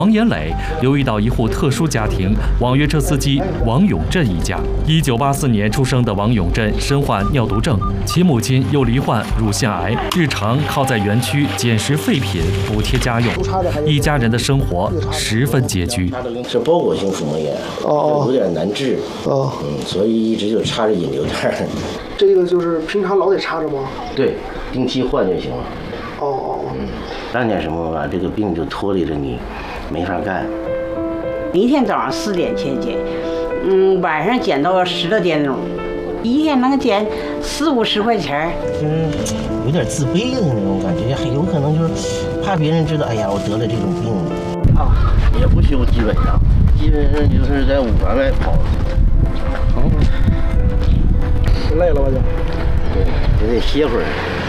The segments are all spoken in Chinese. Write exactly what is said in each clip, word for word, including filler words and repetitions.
王延磊留意到一户特殊家庭网约车司机王永振一家。一九八四年出生的王永振身患尿毒症，其母亲又罹患乳腺癌，日常靠在园区捡拾废品补贴家用，一家人的生活十分拮据。 是包裹性腹膜炎，哦，有点难治，哦，嗯，所以一直就插着引流带。 这个就是平常老得插着吗？ 对，定期换就行了。 哦哦， 嗯，干点什么吧，这个病就拖累着你。没法干。 一天早上四点去捡，嗯，晚上捡到十来点钟，一天能捡四五十块钱。 就是有点自卑的那种感觉，还有可能就是怕别人知道，哎呀，我得了这种病。啊，也不休，基本上，基本上就是在五环外跑。 嗯，累了吧就？ 对，也得歇会儿。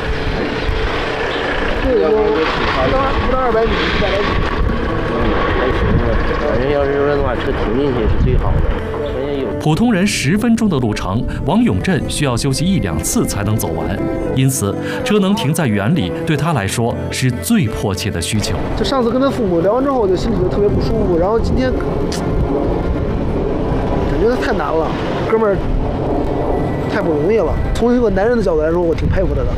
这个不到不到二百米，一百来米。 还行吧，反正要是说能把车停进去是最好的。 普通人十分钟的路程，王永振需要休息一两次才能走完，因此车能停在园里对他来说是最迫切的需求。 就上次跟他父母聊完之后，我就心里就特别不舒服，然后今天感觉他太难了，哥们儿太不容易了。从一个男人的角度来说，我挺佩服他的。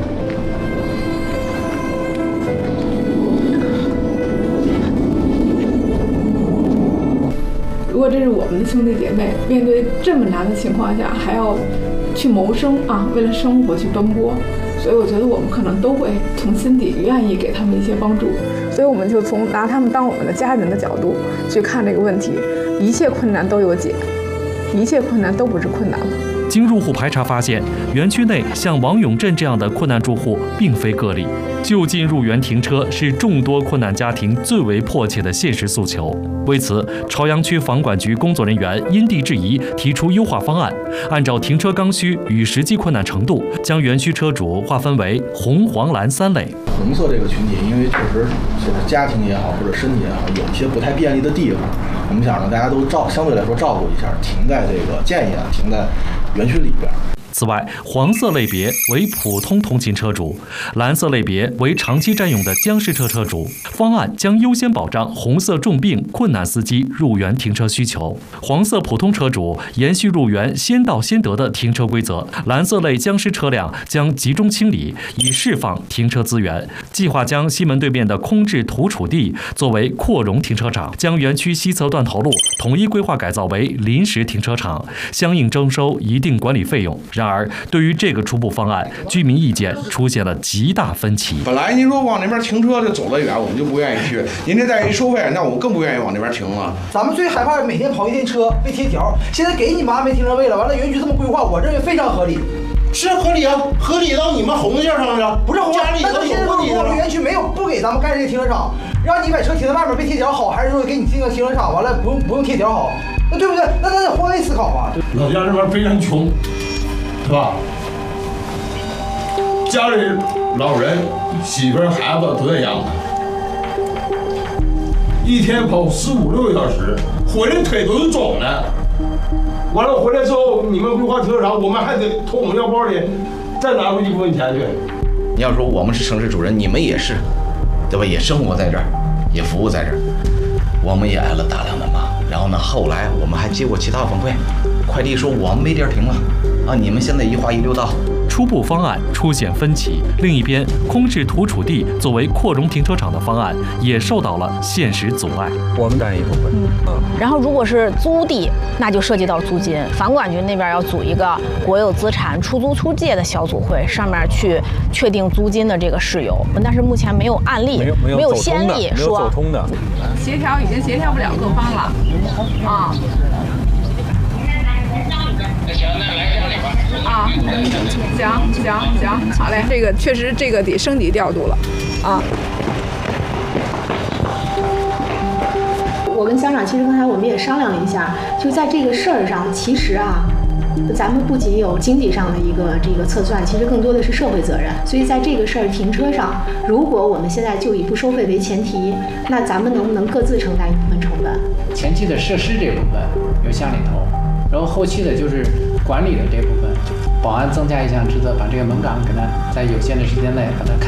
如果这是我们的兄弟姐妹，面对这么难的情况下，还要去谋生啊，为了生活去奔波，所以我觉得我们可能都会从心底愿意给他们一些帮助。所以我们就从拿他们当我们的家人的角度去看这个问题，一切困难都有解，一切困难都不是困难了。 经入户排查发现，园区内像王永振这样的困难住户并非个例。就近入园停车是众多困难家庭最为迫切的现实诉求。为此，朝阳区房管局工作人员因地制宜提出优化方案，按照停车刚需与实际困难程度，将园区车主划分为红、黄、蓝三类。 红色这个群体，因为确实就是家庭也好，或者身体也好，有一些不太便利的地方，我们想让大家都照相对来说照顾一下，停在这个建议啊，停在园区里边。 此外，黄色类别为普通通勤车主，蓝色类别为长期占用的厢式车车主。方案将优先保障红色重病困难司机入园停车需求，黄色普通车主延续入园先到先得的停车规则，蓝色类厢式车辆将集中清理，以释放停车资源。计划将西门对面的空置土储地作为扩容停车场，将园区西侧断头路统一规划改造为临时停车场，相应征收一定管理费用。然而，对于这个初步方案，居民意见出现了极大分歧。 本来您说往那边停车就走得远，我们就不愿意去。您这再一收费，那我更不愿意往那边停了。 咱们最害怕每天跑一天车被贴条，现在给你们安排停车位了，完了园区这么规划，我认为非常合理。 是合理啊，合理到你们红线上了， 不是红线。 那那现在如果我们园区没有不给咱们盖这个停车场，让你把车停在外面被贴条好，还是说给你这个停车场完了不用不用贴条好？那对不对？那咱得换位思考嘛。 老家这边非常穷，是吧？家里老人、媳妇儿、孩子都在养，一天跑十五六个小时，回来腿都是肿的。完了回来之后，你们规划停车场，我们还得从我们腰包里再拿回一部分钱去。 你要说我们是城市主人，你们也是，对吧？也生活在这儿，也服务在这儿，我们也挨了大量的骂。然后呢，后来我们还接过其他反馈，快递说我们没地儿停了，啊，你们现在一划一溜道。 初步方案出现分歧，另一边，空置土储地作为扩容停车场的方案也受到了现实阻碍。 我们占一部分， 嗯，然后如果是租地，那就涉及到租金，房管局那边要组一个国有资产出租出借的小组会，上面去确定租金的这个事由。但是目前没有案例， 没有没有, 没有先例说没有走通的， 协调已经协调不了各方了，啊。啊，行行行，好嘞，这个确实这个得升级调度了，啊。 我跟乡长其实刚才我们也商量了一下，就在这个事儿上，其实啊，咱们不仅有经济上的一个这个测算，其实更多的是社会责任。所以在这个事儿停车上，如果我们现在就以不收费为前提，那咱们能不能各自承担一部分成本？ 前期的设施这部分由乡里投，然后后期的就是管理的这部分，保安增加一项职责，把这个门岗给它在有限的时间内把它看起来。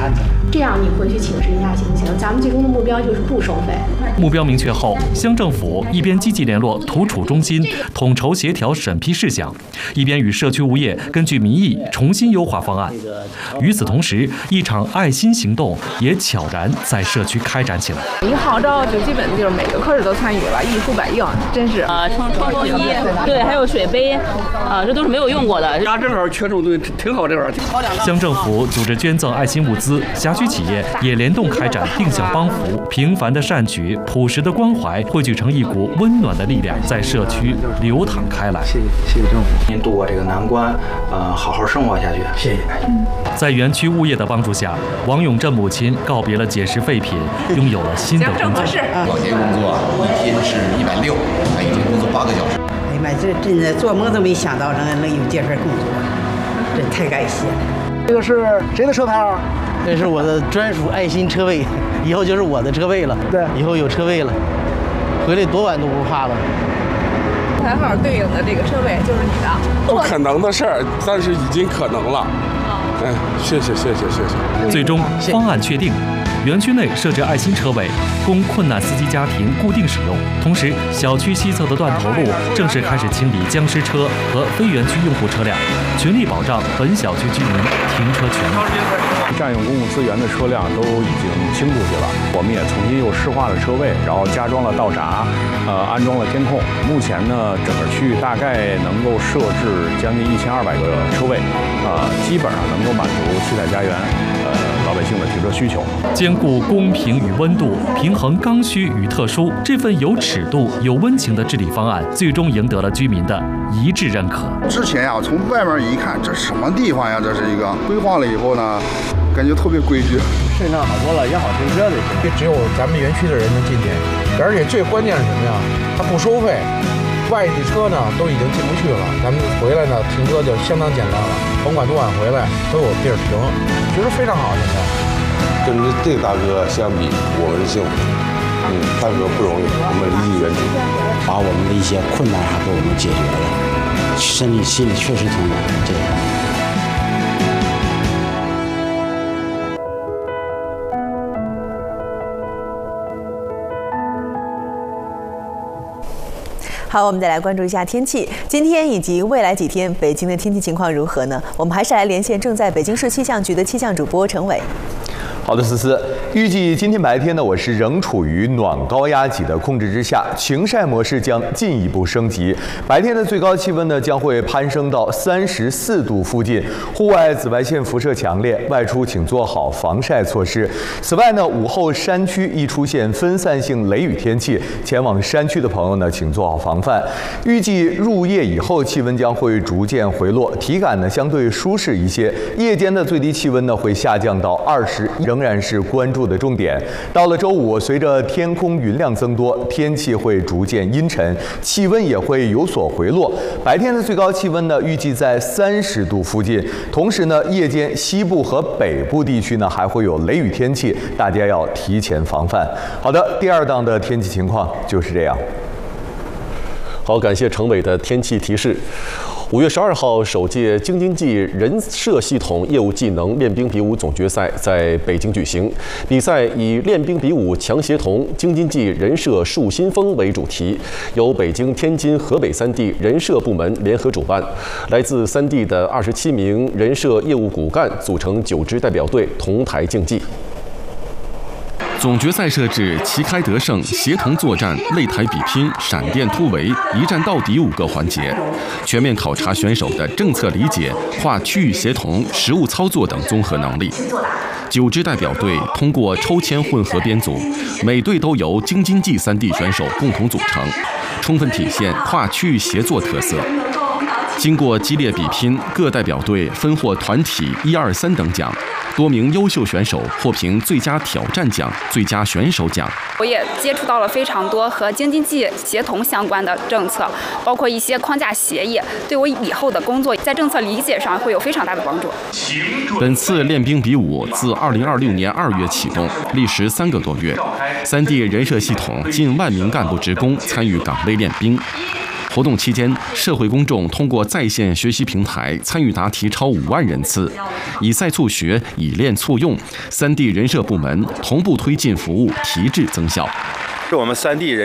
这样你回去请示一下行不行？咱们最终的目标就是不收费。 目标明确后，乡政府一边积极联络土储中心，统筹协调审批事项，一边与社区物业根据民意重新优化方案。与此同时，一场爱心行动也悄然在社区开展起来。 一号召就基本就是每个科室都参与了，一呼百应，真是啊，冲冲锋衣，对，还有水杯，啊，这都是没有用过的。 家正好缺这种东西，挺好，这玩意儿。乡政府组织捐赠爱心物资，辖区企业也联动开展定向帮扶，平凡的善举、朴实的关怀汇聚成一股温暖的力量，在社区流淌开来。 谢谢谢谢政府，您度过这个难关，呃，好好生活下去。谢谢。 在园区物业的帮助下，王永振母亲告别了捡拾废品，拥有了新的工作。 老年工作一天是一百六，他一天工作八个小时。 哎呀妈，这真的做梦都没想到能能有这份工作，真太感谢了。 这个是谁的车牌啊？ 这是我的专属爱心车位，以后就是我的车位了。对，以后有车位了，回来多晚都不怕了。 牌号对应的这个车位就是你的。 不可能的事儿，但是已经可能了。哎，谢谢谢谢谢谢。 最终方案确定，园区内设置爱心车位，供困难司机家庭固定使用。同时，小区西侧的断头路正式开始清理僵尸车和非园区用户车辆，全力保障本小区居民停车权益。 占用公共资源的车辆都已经清出去了，我们也重新又施化了车位，然后加装了道闸，呃，安装了监控。目前呢，整个区域大概能够设置将近一千二百个车位，呃，基本上能够满足七彩家园呃老百姓的停车需求。 兼顾公平与温度，平衡刚需与特殊，这份有尺度、有温情的治理方案，最终赢得了居民的一致认可。 之前呀、啊，从外面一看，这什么地方呀？这是一个规划了以后呢，感觉特别规矩， 顺畅好多了，也好停车的。只有咱们园区的人能进去，而且最关键是什么呀？它不收费，外地车呢都已经进不去了，咱们回来呢停车就相当简单了，甭管多晚回来都有地儿停，其实非常好。现在跟这个大哥相比，我们是幸福。嗯，大哥不容易，我们离己远处， 把我们的一些困难还给我们解决了，心里心里确实挺暖。这个。 好，我们再来关注一下天气。今天以及未来几天，北京的天气情况如何呢？我们还是来连线正在北京市气象局的气象主播陈伟。 好的，思思，预计今天白天呢，我是仍处于暖高压脊的控制之下，晴晒模式将进一步升级。白天的最高气温呢将会攀升到三十四度附近，户外紫外线辐射强烈，外出请做好防晒措施。此外呢，午后山区易出现分散性雷雨天气，前往山区的朋友呢，请做好防范。预计入夜以后，气温将会逐渐回落，体感呢相对舒适一些，夜间的最低气温呢会下降到二十一。仍然是关注的重点。到了周五，随着天空云量增多，天气会逐渐阴沉，气温也会有所回落。白天的最高气温呢，预计在三十度附近。同时呢，夜间西部和北部地区呢还会有雷雨天气，大家要提前防范。好的，第二档的天气情况就是这样。 好，感谢程伟的天气提示。五月十二号，首届京津冀人社系统业务技能练兵比武总决赛在北京举行。比赛以练兵比武强协同，京津冀人社树新风为主题，由北京、天津、河北三地人社部门联合主办。来自三地的二十七名人社业务骨干组成九支代表队同台竞技。 总决赛设置旗开得胜、协同作战、擂台比拼、闪电突围、一战到底五个环节，全面考察选手的政策理解、跨区域协同、实务操作等综合能力。九支代表队通过抽签混合编组，每队都由京津冀三地选手共同组成，充分体现跨区域协作特色。经过激烈比拼，各代表队分获团体一二三等奖，多名优秀选手获评最佳挑战奖、最佳选手奖。 我也接触到了非常多和京津冀协同相关的政策，包括一些框架协议，对我以后的工作在政策理解上会有非常大的帮助。 本次练兵比武自二零二六年二月启动，历时三个多月，三地人社系统近万名干部职工参与岗位练兵。 活动期间，社会公众通过在线学习平台参与答题超五万人次。以赛促学，以练促用，三 D 人社部门同步推进服务，提质增效。 是我们三 D 人